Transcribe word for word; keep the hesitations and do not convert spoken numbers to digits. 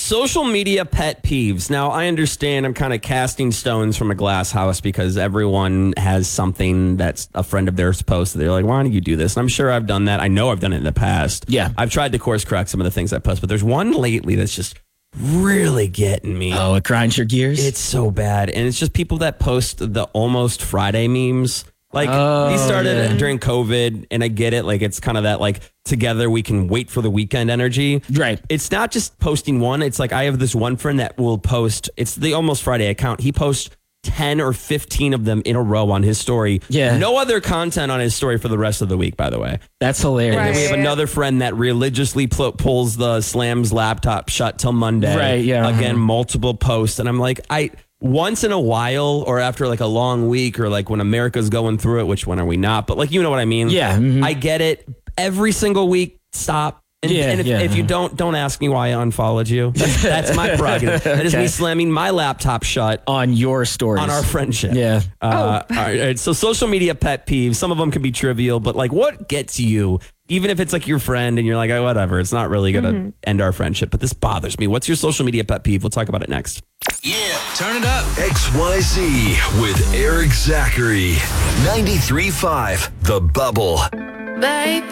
Social media pet peeves. Now, I understand I'm kind of casting stones from a glass house because everyone has something that's a friend of theirs posted. They're like, why don't you do this? And I'm sure I've done that. I know I've done it in the past. Yeah. I've tried to course correct some of the things I post, but there's one lately that's just really getting me. Oh, it grinds your gears? It's so bad. And it's just people that post the Almost Friday memes. Like, oh, these started yeah. during COVID, and I get it. Like, it's kind of that, like, together we can wait for the weekend energy. Right. It's not just posting one. It's like I have this one friend that will post, it's the Almost Friday account. He posts ten or fifteen of them in a row on his story. Yeah. No other content on his story for the rest of the week, by the way. That's hilarious. And then we have Right. another friend that religiously pl- pulls the Slams laptop shut till Monday. Right, yeah. Again, multiple posts. And I'm like, I... Once in a while, or after like a long week, or like when America's going through it, which when are we not? But like, you know what I mean? Yeah. Mhm. I get it. Every single week, stop. And, Yeah, and if, yeah. if you don't, don't ask me why I unfollowed you. That's, that's my prerogative. That is Okay. me slamming my laptop shut On your stories. on our friendship. Yeah. Uh, all right, all right. So social media pet peeves, some of them can be trivial, but like what gets you, even if it's like your friend and you're like, oh, whatever, it's not really going to Mm-hmm. end our friendship, but this bothers me. What's your social media pet peeve? We'll talk about it next. Yeah, turn it up. X Y Z with Eric Zachary. ninety-three point five The Bubble. Babe.